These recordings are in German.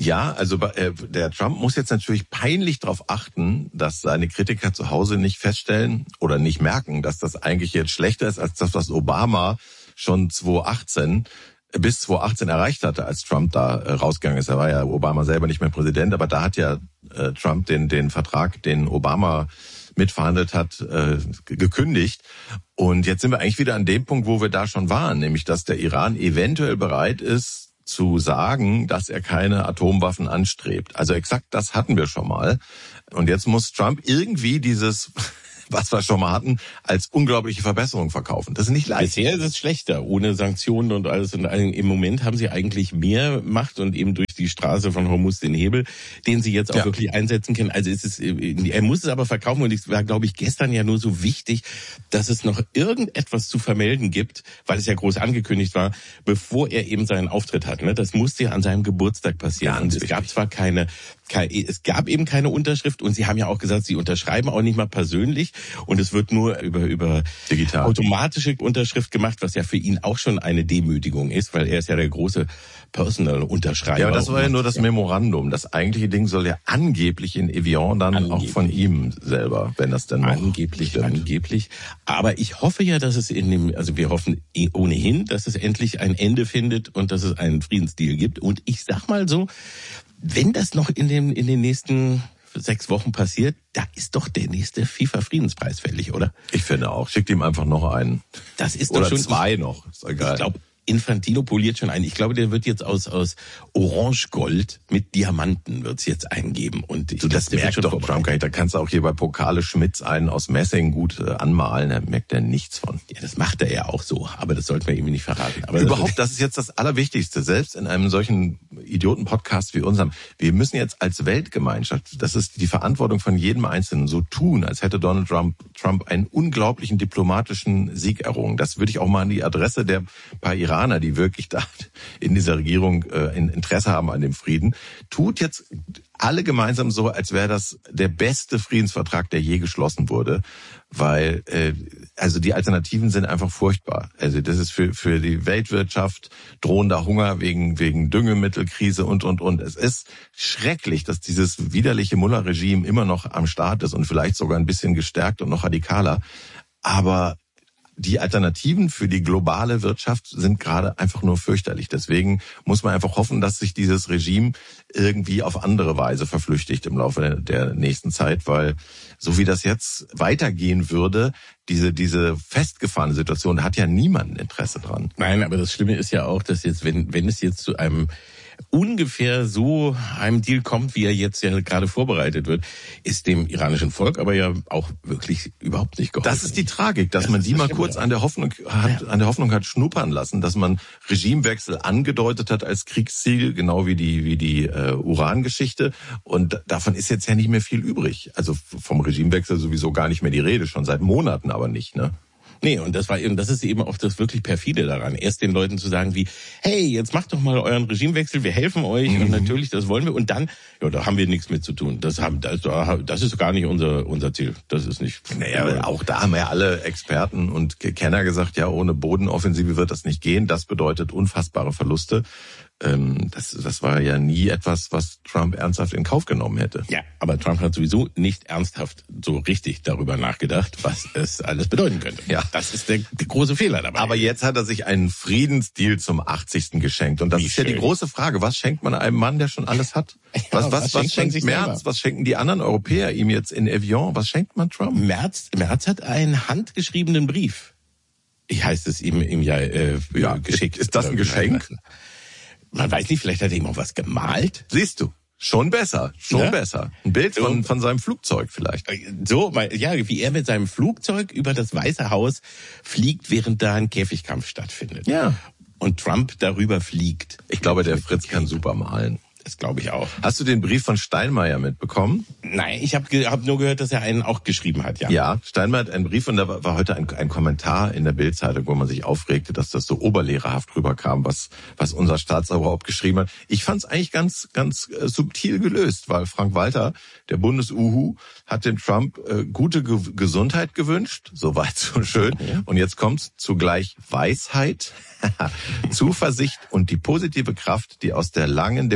Ja, also der Trump muss jetzt natürlich peinlich darauf achten, dass seine Kritiker zu Hause nicht feststellen oder nicht merken, dass das eigentlich jetzt schlechter ist als das, was Obama schon bis 2018 erreicht hatte, als Trump da rausgegangen ist. Da war ja Obama selber nicht mehr Präsident, aber da hat ja Trump den Vertrag, den Obama mitverhandelt hat, gekündigt. Und jetzt sind wir eigentlich wieder an dem Punkt, wo wir da schon waren, nämlich dass der Iran eventuell bereit ist, zu sagen, dass er keine Atomwaffen anstrebt. Also exakt das hatten wir schon mal. Und jetzt muss Trump irgendwie dieses, was wir schon mal hatten, als unglaubliche Verbesserung verkaufen. Das ist nicht leicht. Bisher ist es schlechter, ohne Sanktionen und alles. Und im Moment haben sie eigentlich mehr Macht und eben durch die Straße von Hormuz den Hebel, den sie jetzt auch wirklich einsetzen können. Also er muss es aber verkaufen. Und es war, glaube ich, gestern ja nur so wichtig, dass es noch irgendetwas zu vermelden gibt, weil es ja groß angekündigt war, bevor er eben seinen Auftritt hat. Das musste ja an seinem Geburtstag passieren. Und es gab zwar es gab eben keine Unterschrift und sie haben ja auch gesagt, sie unterschreiben auch nicht mal persönlich und es wird nur über digital automatische Unterschrift gemacht, was ja für ihn auch schon eine Demütigung ist, weil er ist ja der große Personal-Unterschreiber. Ja, aber das war ja nur das Memorandum. Das eigentliche Ding soll ja angeblich in Evian dann auch von ihm selber, wenn das dann noch angeblich. Aber ich hoffe ja, dass es wir hoffen ohnehin, dass es endlich ein Ende findet und dass es einen Friedensdeal gibt. Und ich sag mal so, wenn das noch in den nächsten 6 Wochen passiert, da ist doch der nächste FIFA-Friedenspreis fällig, oder? Ich finde auch. Schickt ihm einfach noch einen. Das ist oder doch schon 2 noch. Ist egal. Ich glaube, Infantino poliert schon ein. Ich glaube, der wird jetzt aus Orangegold mit Diamanten wird's jetzt eingeben. Und das merkt doch Trump gar nicht. Da kannst du auch hier bei Pokale Schmitz einen aus Messing gut anmalen. Da merkt er nichts von. Ja, das macht er ja auch so. Aber das sollten wir ihm nicht verraten. Aber überhaupt, das ist jetzt das Allerwichtigste. Selbst in einem solchen Idioten-Podcast wie unserem. Wir müssen jetzt als Weltgemeinschaft, das ist die Verantwortung von jedem Einzelnen, so tun, als hätte Donald Trump einen unglaublichen diplomatischen Sieg errungen. Das würde ich auch mal an die Adresse der paar Iraner, die wirklich da in dieser Regierung Interesse haben an dem Frieden, tut jetzt alle gemeinsam so, als wäre das der beste Friedensvertrag, der je geschlossen wurde, weil also die Alternativen sind einfach furchtbar. Also das ist für die Weltwirtschaft drohender Hunger wegen Düngemittelkrise und. Es ist schrecklich, dass dieses widerliche Mullah-Regime immer noch am Start ist und vielleicht sogar ein bisschen gestärkt und noch radikaler. Aber die Alternativen für die globale Wirtschaft sind gerade einfach nur fürchterlich. Deswegen muss man einfach hoffen, dass sich dieses Regime irgendwie auf andere Weise verflüchtigt im Laufe der nächsten Zeit, weil so wie das jetzt weitergehen würde, diese festgefahrene Situation, da hat ja niemand ein Interesse dran. Nein, aber das Schlimme ist ja auch, dass jetzt, wenn es jetzt zu einem ungefähr so einem Deal kommt, wie er jetzt ja gerade vorbereitet wird, ist dem iranischen Volk aber ja auch wirklich überhaupt nicht geholfen. Das ist die Tragik, dass man die mal kurz an der Hoffnung hat schnuppern lassen, dass man Regimewechsel angedeutet hat als Kriegsziel, genau wie die Urangeschichte. Und davon ist jetzt ja nicht mehr viel übrig. Also vom Regimewechsel sowieso gar nicht mehr die Rede, schon seit Monaten aber nicht, ne? Nee, und das ist eben auch das wirklich perfide daran. Erst den Leuten zu sagen wie, hey, jetzt macht doch mal euren Regimewechsel, wir helfen euch und natürlich, das wollen wir. Und dann, ja, da haben wir nichts mit zu tun. Das ist gar nicht unser Ziel. Das ist nicht. Naja, auch da haben ja alle Experten und Kenner gesagt, ja, ohne Bodenoffensive wird das nicht gehen. Das bedeutet unfassbare Verluste. Das war ja nie etwas, was Trump ernsthaft in Kauf genommen hätte. Ja, aber Trump hat sowieso nicht ernsthaft so richtig darüber nachgedacht, was es alles bedeuten könnte. Ja. Das ist der große Fehler dabei. Aber jetzt hat er sich einen Friedensdeal zum 80. geschenkt. Und das ist ja die große Frage. Was schenkt man einem Mann, der schon alles hat? Was schenkt Merz? Was schenken die anderen Europäer ihm jetzt in Evian? Was schenkt man Trump? Merz hat einen handgeschriebenen Brief. Heißt es ihm ja geschickt. Ist das ein Geschenk? Man weiß nicht, vielleicht hat er ihm auch was gemalt. Siehst du, schon besser. Ein Bild von seinem Flugzeug vielleicht. So, wie er mit seinem Flugzeug über das Weiße Haus fliegt, während da ein Käfigkampf stattfindet. Ja. Und Trump darüber fliegt. Ich glaube, der Fritz kann super malen. Das glaube ich auch. Hast du den Brief von Steinmeier mitbekommen? Nein, ich hab nur gehört, dass er einen auch geschrieben hat, ja. Ja, Steinmeier hat einen Brief und da war heute ein Kommentar in der Bild-Zeitung, wo man sich aufregte, dass das so oberlehrerhaft rüberkam, was unser Staatsoberhaupt geschrieben hat. Ich fand es eigentlich ganz subtil gelöst, weil Frank Walter, der Bundes-Uhu, hat dem Trump gute Gesundheit gewünscht, soweit so schön. Und jetzt kommt's zugleich Weisheit, Zuversicht und die positive Kraft, die aus der langen demokratischen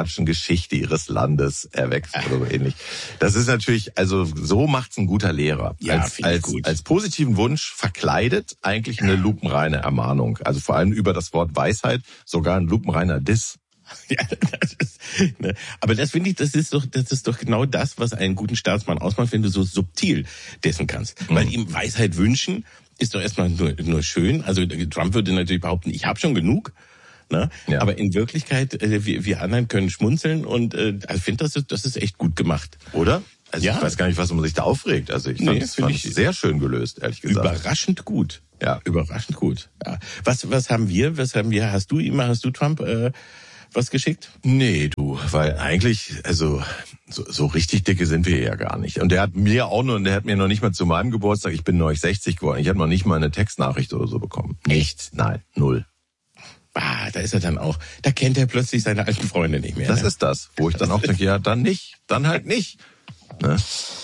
demokratischen Geschichte ihres Landes erwächst oder so ähnlich. Das ist natürlich, also so macht's ein guter Lehrer. Ja, Als positiven Wunsch verkleidet eigentlich eine lupenreine Ermahnung. Also vor allem über das Wort Weisheit sogar ein lupenreiner Diss. Ja, ne. Aber das finde ich, das ist doch genau das, was einen guten Staatsmann ausmacht, wenn du so subtil dessen kannst. Weil ihm Weisheit wünschen ist doch erstmal nur schön. Also Trump würde natürlich behaupten, ich habe schon genug. Ne? Ja. Aber in Wirklichkeit, wir anderen können schmunzeln und ich finde, das ist echt gut gemacht. Oder? Also ja. Ich weiß gar nicht, was man sich da aufregt. Also ich fand es sehr schön gelöst, ehrlich gesagt. Überraschend gut. Ja. Überraschend gut. Ja. Was haben wir? Hast du Trump was geschickt? Nee, du, weil eigentlich, also so richtig dicke sind wir ja gar nicht. Und der hat mir noch nicht mal zu meinem Geburtstag, ich bin neulich 60 geworden, ich habe noch nicht mal eine Textnachricht oder so bekommen. Nichts, nein, null. Da ist er dann auch, da kennt er plötzlich seine alten Freunde nicht mehr. Das ist das, wo ich dann auch denke, ja, dann nicht, dann halt nicht. Ne?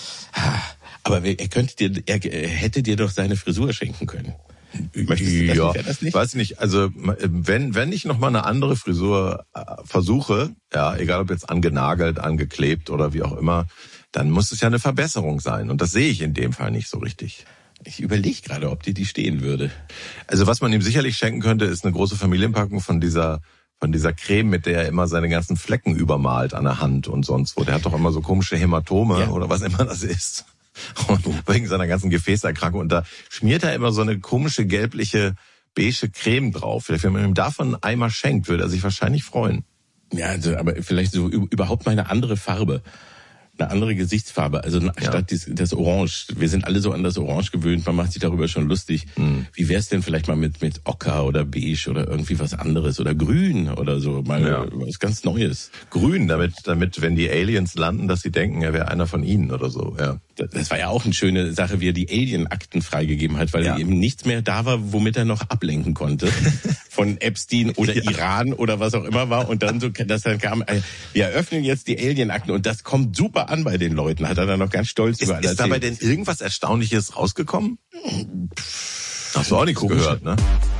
Aber er hätte dir doch seine Frisur schenken können. Ja, weiß nicht. Also wenn ich noch mal eine andere Frisur versuche, ja, egal ob jetzt angenagelt, angeklebt oder wie auch immer, dann muss es ja eine Verbesserung sein. Und das sehe ich in dem Fall nicht so richtig. Ich überlege gerade, ob dir die stehen würde. Also was man ihm sicherlich schenken könnte, ist eine große Familienpackung von dieser Creme, mit der er immer seine ganzen Flecken übermalt an der Hand und sonst wo. Der hat doch immer so komische Hämatome oder was immer das ist. Und wegen seiner ganzen Gefäßerkrankung. Und da schmiert er immer so eine komische, gelbliche, beige Creme drauf. Vielleicht, wenn man ihm davon einen Eimer schenkt, würde er sich wahrscheinlich freuen. Ja, also, aber vielleicht so überhaupt mal eine andere Farbe. Eine andere Gesichtsfarbe, also statt das Orange. Wir sind alle so an das Orange gewöhnt, man macht sich darüber schon lustig. Wie wär's denn vielleicht mal mit Ocker oder Beige oder irgendwie was anderes oder Grün oder so, mal was ganz Neues. Grün, damit wenn die Aliens landen, dass sie denken, er wäre einer von ihnen oder so, ja. Das war ja auch eine schöne Sache, wie er die Alien-Akten freigegeben hat, weil eben nichts mehr da war, womit er noch ablenken konnte. Von Epstein oder Iran oder was auch immer war. Und dann dann kam, wir eröffnen jetzt die Alien-Akten und das kommt super an bei den Leuten. Hat er dann noch ganz stolz über alles erzählt. Ist dabei denn irgendwas Erstaunliches rausgekommen? Hast du auch nichts gehört, ne?